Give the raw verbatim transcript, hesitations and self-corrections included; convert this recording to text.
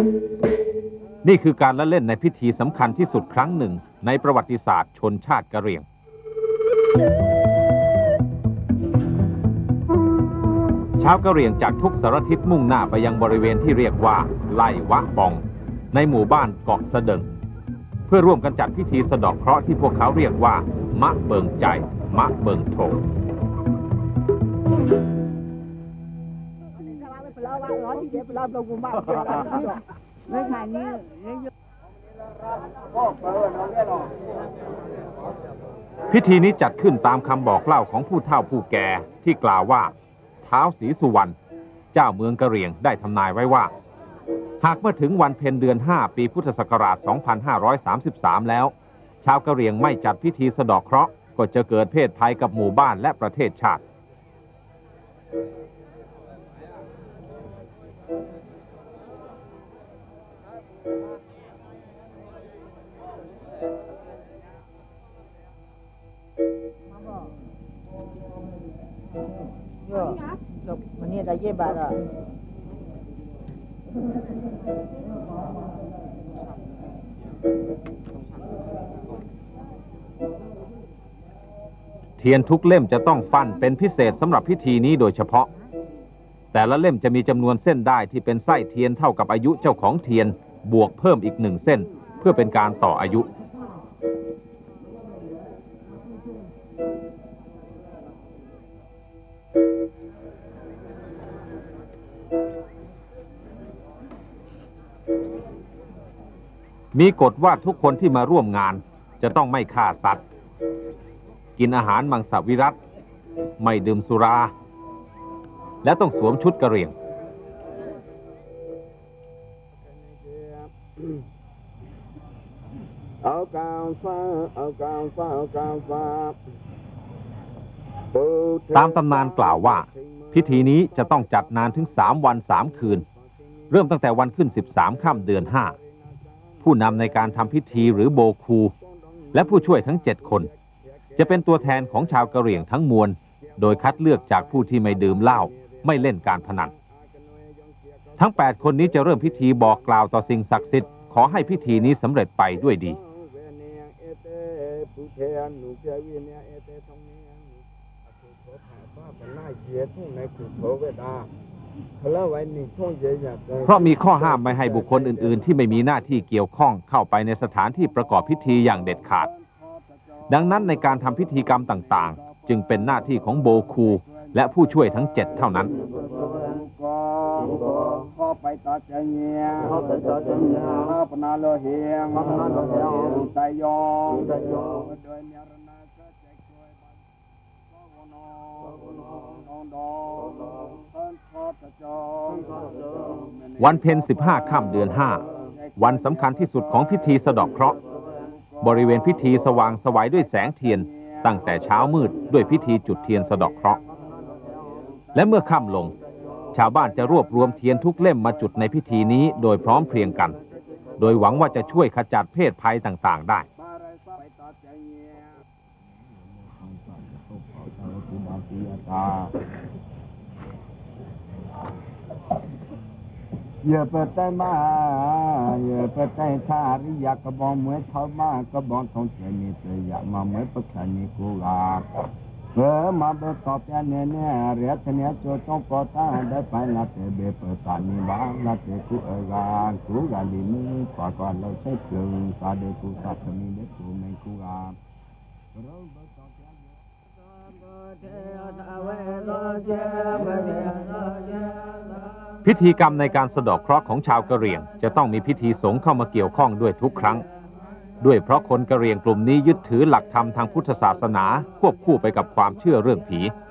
นี่คือการละเล่นในพิธีสำคัญที่สุดครั้งหนึ่งในประวัติศาสตร์ชนชาติกะเหรี่ยงชาวกะเหรี่ยงจากทุกสารทิศมุ่งหน้าไปยังบริเวณที่เรียกว่าไล่วะบองในหมู่บ้านเกาะสะเดิงเพื่อร่วมกันจัดพิธีสะเดาะเคราะห์ที่พวกเขาเรียกว่ามะเบิงใจมะเบิงโถพิธีนี้จัดขึ้นตามคำบอกเล่าของผู้เฒ่าผู้แก่ที่กล่าวว่าท้าวศรีสุวรรณเจ้าเมืองกะเหรี่ยงได้ทำนายไว้ว่าหากเมื่อถึงวันเพ็ญเดือนห้าปีพุทธศักราชสองพันห้าร้อยสามสิบสามแล้วชาวกะเหรี่ยงไม่จัดพิธีสะเดาะเคราะห์ก็จะเกิดเพศภัยกับหมู่บ้านและประเทศชาติวันนี้ได้เยอะบาทอ่ะเทียนทุกเล่มจะต้องฟั่นเป็นพิเศษสำหรับพิธีนี้โดยเฉพาะแต่ละเล่มจะมีจำนวนเส้นได้ที่เป็นไส้เทียนเท่ากับอายุเจ้าของเทียนบวกเพิ่มอีกหนึ่งเส้นเพื่อเป็นการต่ออายุมีกฎว่าทุกคนที่มาร่วมงานจะต้องไม่ฆ่าสัตว์กินอาหารมังสวิรัติไม่ดื่มสุราและต้องสวมชุดกะเหรี่ยงตามตำนานกล่าวว่าพิธีนี้จะต้องจัดนานถึงสามวันสามคืนเริ่มตั้งแต่วันขึ้นสิบสามค่ำเดือนห้าผู้นำในการทำพิธีหรือโบคูและผู้ช่วยทั้งเจ็ดคนจะเป็นตัวแทนของชาวกะเหรี่ยงทั้งมวลโดยคัดเลือกจากผู้ที่ไม่ดื่มเหล้าไม่เล่นการพนันทั้งแปดคนนี้จะเริ่มพิธีบอกกล่าวต่อสิ่งศักดิ์สิทธิ์ขอให้พิธีนี้สำเร็จไปด้วยดีเพราะมีข้อห้ามไม่ให้บุคคลอื่นๆที่ไม่มีหน้าที่เกี่ยวข้องเข้าไปในสถานที่ประกอบพิธีอย่างเด็ดขาดดังนั้นในการทำพิธีกรรมต่างๆจึงเป็นหน้าที่ของโบคูและผู้ช่วยทั้งเจ็ดเท่านั้นวันเพ็ญสิบห้าค่ำเดือนห้าวันสำคัญที่สุดของพิธีสะเดาะเคราะห์บริเวณพิธีสว่างไสวด้วยแสงเทียนตั้งแต่เช้ามืดด้วยพิธีจุดเทียนสะเดาะเคราะห์และเมื่อค่ำลงชาวบ้านจะรวบรวมเทียนทุกเล่มมาจุดในพิธีนี้โดยพร้อมเพรียงกันโดยหวังว่าจะช่วยขจัดเพศภัยต่างๆได้เยอะเปิดใจมาเยอะเปิดใจทาริยากระบองเหมือนเขามากระบองทองเจมีเตยอยากมาเหมือนประคันมีกูลาเปิดมาเปิดตอบแทนเนี่ยเนี่ยเรียกเนี่ยโจทย์ปอตาได้ไปละเตเบเปิดตานีบ้างละเตกูเอรานกูกาลีนี้กว่าก่อนเราใช้เครื่องซาเดกูสัตว์มีเด็กกูไม่กูลาพิธีกรรมในการสะเดาะเคราะห์ของชาวกะเหรี่ยงจะต้องมีพิธีสงฆ์เข้ามาเกี่ยวข้องด้วยทุกครั้งด้วยเพราะคนกะเหรี่ยงกลุ่มนี้ยึดถือหลักธรรมทางพุทธศาสนาควบคู่ไปกับความเชื่อเรื่องผี